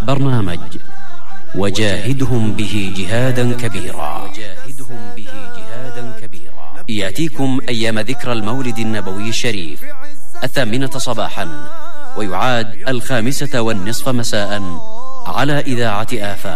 برنامج وجاهدهم به جهادا كبيرا يأتيكم أيام ذكرى المولد النبوي الشريف 8 صباحا، ويعاد 5:30 مساء على إذاعة آفاق.